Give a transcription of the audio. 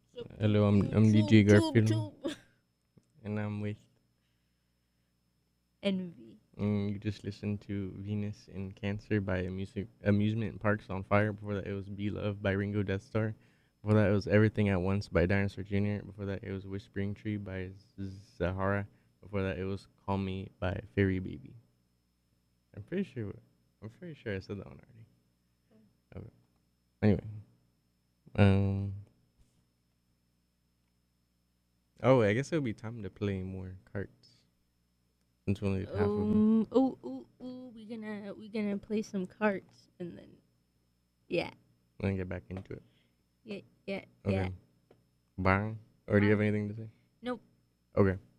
Hello, I'm DJ Garfield, and I'm with. Envy. You just listened to Venus in Cancer by Amusement Parks on Fire. Before that, it was Be Loved by Ringo Death Star. Before that, it was Everything at Once by Dinosaur Jr. Before that, it was Whispering Tree by Zahara. Before that, it was Call Me by Fairy Baby. I'm pretty sure. I'm pretty sure I said that one already. Okay. Anyway, um. Oh, I guess it'll be time to play more cards since we only did half of them. We gonna play some cards and then yeah, Then get back into it. yeah, yeah, yeah. Okay. Bye. Or do you have anything to say? Nope. Okay.